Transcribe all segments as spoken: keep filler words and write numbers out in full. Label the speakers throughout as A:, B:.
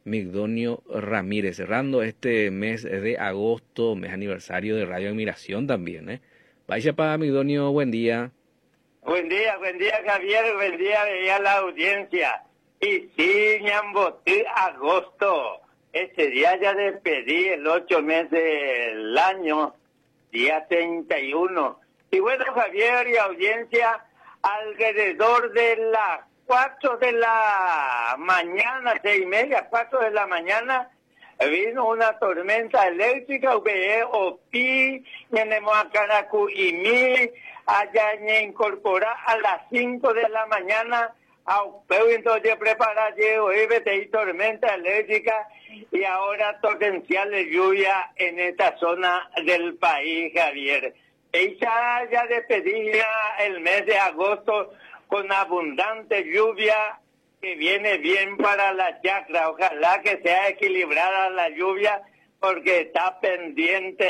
A: Migdonio Ramírez, cerrando este mes de agosto, mes aniversario de Radio Admiración también, ¿eh? Vaya para Migdonio, buen día.
B: Buen día, buen día Javier, buen día veía la audiencia. Y sí, ñambote, agosto, ese día ya despedí el ocho mes del año, día treinta y uno. Y bueno Javier y audiencia, alrededor de las cuatro de la mañana, seis y media, cuatro de la mañana, vino una tormenta eléctrica, ve opi, Nenemoacaracu y mi, allá me incorpora a las cinco de la mañana, a entonces prepara hoy vete tormenta eléctrica y ahora potencial de lluvia en esta zona del país, Javier. Ella ya despedía el mes de agosto con abundante lluvia que viene bien para la chacra. Ojalá que sea equilibrada la lluvia porque está pendiente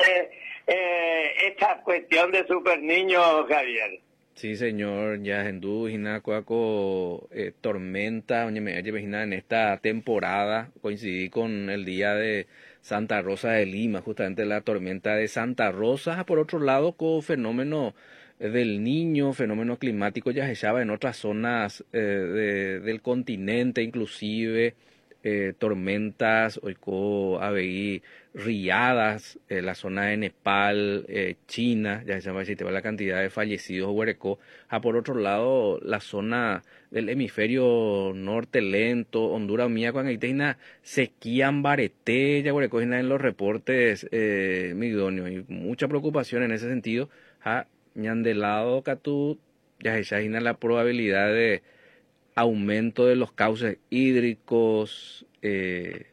B: eh, esta cuestión de super niños, Javier.
A: Sí, señor, ya en Dujina, Cuaco, eh, tormenta, oye, me en esta temporada, coincidí con el día de Santa Rosa de Lima, justamente la tormenta de Santa Rosa, por otro lado, con fenómeno del Niño, fenómeno climático ya se echaba en otras zonas eh, de, del continente, inclusive eh, tormentas, oico, aveí, riadas, en la zona de Nepal, eh, China, ya se llama así, te va la cantidad de fallecidos, huerecó. Ah, por otro lado, la zona del hemisferio norte lento, Honduras, mía, cuando hay una sequía en Bareté, ya huerecó, en los reportes, eh, Migdonio, y mucha preocupación en ese sentido. Ah, ñandelado, Catú, ya se imagina la probabilidad de aumento de los cauces hídricos, eh,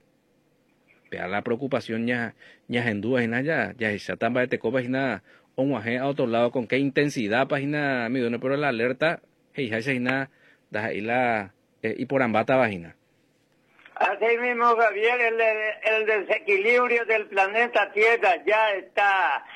A: vea la preocupación ya ya en duda ya ya ya tamba de teco página on a otro lado con qué intensidad página mi dono pero la alerta hey ya ya da ahí la eh, y por ambata página.
B: Así mismo, Javier, el, el desequilibrio del planeta Tierra ya está